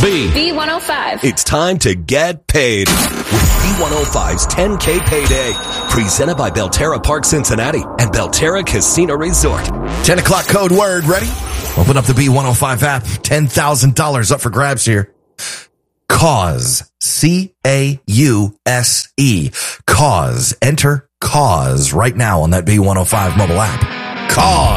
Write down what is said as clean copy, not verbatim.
B105. It's time to get paid with B105's 10K Payday. Presented by Belterra Park Cincinnati and Belterra Casino Resort. 10 o'clock code word. Ready? Open up the B105 app. $10,000 up for grabs here. Cause. C-A-U-S-E. Cause. Enter cause right now on that B105 mobile app. Cause.